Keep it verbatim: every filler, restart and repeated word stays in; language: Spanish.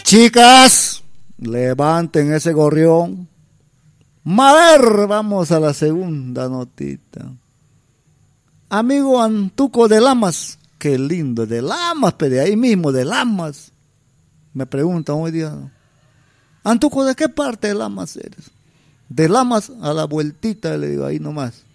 Chicas, levanten ese gorrión. A ver, vamos a la segunda notita. Amigo Antuco de Lamas, qué lindo, de Lamas, pero de ahí mismo, de Lamas. Me preguntan hoy día, Antuco, ¿de qué parte de Lamas eres? De Lamas a la vueltita, le digo, ahí nomás.